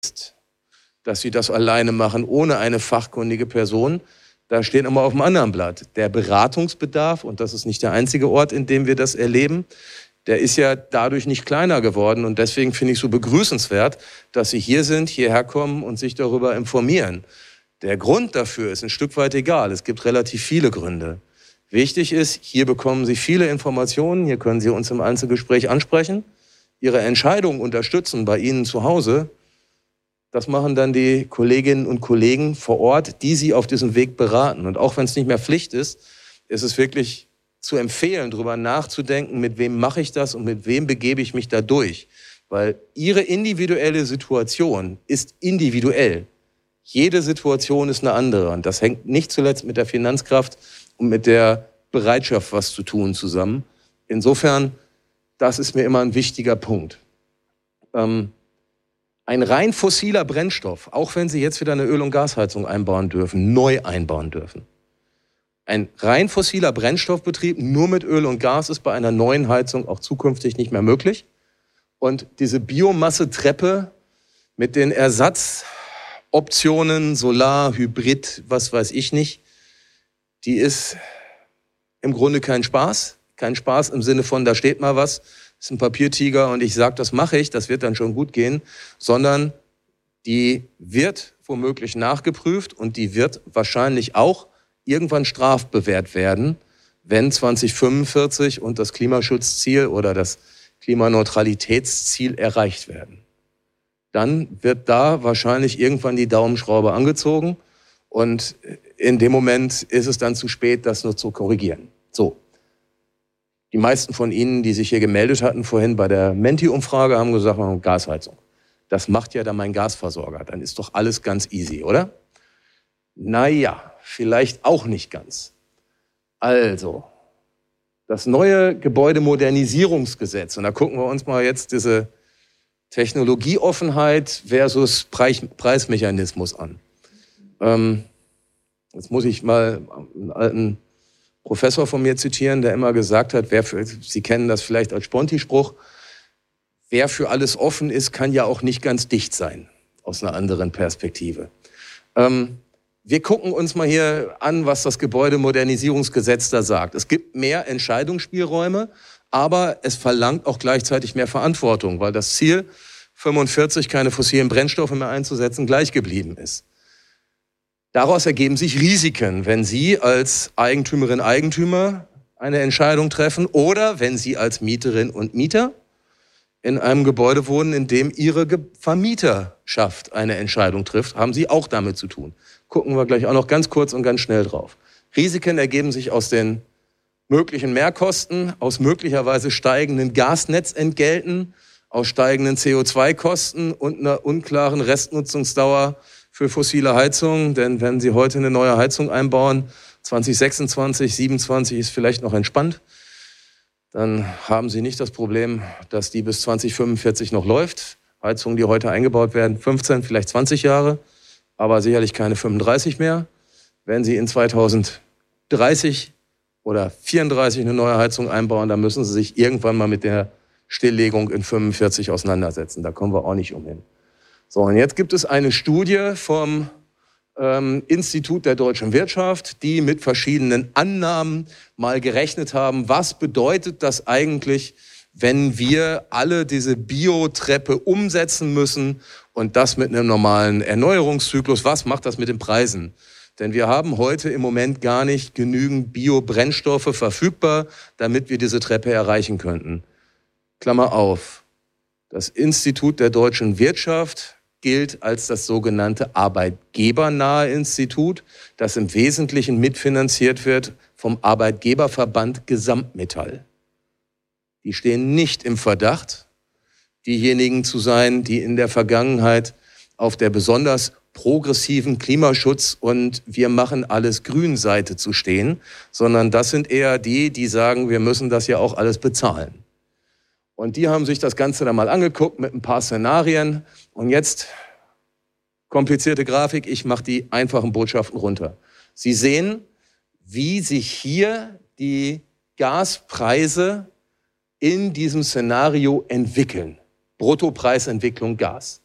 dass sie das alleine machen, ohne eine fachkundige Person. Da steht immer auf dem anderen Blatt. Der Beratungsbedarf, und das ist nicht der einzige Ort, in dem wir das erleben, der ist ja dadurch nicht kleiner geworden. Und deswegen finde ich so begrüßenswert, dass Sie hier sind, hierher kommen und sich darüber informieren. Der Grund dafür ist ein Stück weit egal. Es gibt relativ viele Gründe. Wichtig ist, hier bekommen Sie viele Informationen. Hier können Sie uns im Einzelgespräch ansprechen, Ihre Entscheidung unterstützen bei Ihnen zu Hause. Das machen dann die Kolleginnen und Kollegen vor Ort, die Sie auf diesem Weg beraten. Und auch wenn es nicht mehr Pflicht ist, ist es wirklich zu empfehlen, darüber nachzudenken, mit wem mache ich das und mit wem begebe ich mich da durch. Weil Ihre individuelle Situation ist individuell. Jede Situation ist eine andere. Und das hängt nicht zuletzt mit der Finanzkraft und mit der Bereitschaft, was zu tun, zusammen. Insofern, das ist mir immer ein wichtiger Punkt. Ein rein fossiler Brennstoff, auch wenn Sie jetzt wieder eine Öl- und Gasheizung einbauen dürfen, neu einbauen dürfen. Ein rein fossiler Brennstoffbetrieb nur mit Öl und Gas ist bei einer neuen Heizung auch zukünftig nicht mehr möglich. Und diese Biomasse-Treppe mit den Ersatzoptionen, Solar, Hybrid, was weiß ich nicht, die ist im Grunde kein Spaß. Kein Spaß im Sinne von, da steht mal was, ist ein Papiertiger und ich sage, das mache ich, das wird dann schon gut gehen, sondern die wird womöglich nachgeprüft und die wird wahrscheinlich auch irgendwann strafbewehrt werden, wenn 2045 und das Klimaschutzziel oder das Klimaneutralitätsziel erreicht werden. Dann wird da wahrscheinlich irgendwann die Daumenschraube angezogen und in dem Moment ist es dann zu spät, das nur zu korrigieren. So. Die meisten von Ihnen, die sich hier gemeldet hatten vorhin bei der Menti-Umfrage, haben gesagt, Gasheizung. Das macht ja dann mein Gasversorger. Dann ist doch alles ganz easy, oder? Naja, vielleicht auch nicht ganz. Also, das neue Gebäudemodernisierungsgesetz, und da gucken wir uns mal jetzt diese Technologieoffenheit versus Preismechanismus an. Jetzt muss ich mal einen alten Professor von mir zitieren, der immer gesagt hat, Sie kennen das vielleicht als Sponti-Spruch, wer für alles offen ist, kann ja auch nicht ganz dicht sein, aus einer anderen Perspektive. Wir gucken uns mal hier an, was das Gebäudemodernisierungsgesetz da sagt. Es gibt mehr Entscheidungsspielräume, aber es verlangt auch gleichzeitig mehr Verantwortung, weil das Ziel, 45 keine fossilen Brennstoffe mehr einzusetzen, gleich geblieben ist. Daraus ergeben sich Risiken, wenn Sie als Eigentümerin, Eigentümer eine Entscheidung treffen oder wenn Sie als Mieterin und Mieter in einem Gebäude wohnen, in dem Ihre Vermieterschaft eine Entscheidung trifft, haben Sie auch damit zu tun. Gucken wir gleich auch noch ganz kurz und ganz schnell drauf. Risiken ergeben sich aus den möglichen Mehrkosten, aus möglicherweise steigenden Gasnetzentgelten, aus steigenden CO2-Kosten und einer unklaren Restnutzungsdauer für fossile Heizungen, denn wenn Sie heute eine neue Heizung einbauen, 2026, 2027 ist vielleicht noch entspannt, dann haben Sie nicht das Problem, dass die bis 2045 noch läuft. Heizungen, die heute eingebaut werden, 15, vielleicht 20 Jahre, aber sicherlich keine 35 mehr. Wenn Sie in 2030 oder 34 eine neue Heizung einbauen, dann müssen Sie sich irgendwann mal mit der Stilllegung in 45 auseinandersetzen. Da kommen wir auch nicht umhin. So, und jetzt gibt es eine Studie vom Institut der deutschen Wirtschaft, die mit verschiedenen Annahmen mal gerechnet haben, was bedeutet das eigentlich, wenn wir alle diese Biotreppe umsetzen müssen und das mit einem normalen Erneuerungszyklus, was macht das mit den Preisen? Denn wir haben heute im Moment gar nicht genügend Biobrennstoffe verfügbar, damit wir diese Treppe erreichen könnten. Klammer auf, das Institut der deutschen Wirtschaft gilt als das sogenannte arbeitgebernahe Institut, das im Wesentlichen mitfinanziert wird vom Arbeitgeberverband Gesamtmetall. Die stehen nicht im Verdacht, diejenigen zu sein, die in der Vergangenheit auf der besonders progressiven Klimaschutz- und wir machen alles Grün-Seite zu stehen, sondern das sind eher die, die sagen, wir müssen das ja auch alles bezahlen. Und die haben sich das Ganze dann mal angeguckt mit ein paar Szenarien. Und jetzt, komplizierte Grafik, ich mache die einfachen Botschaften runter. Sie sehen, wie sich hier die Gaspreise in diesem Szenario entwickeln. Bruttopreisentwicklung Gas.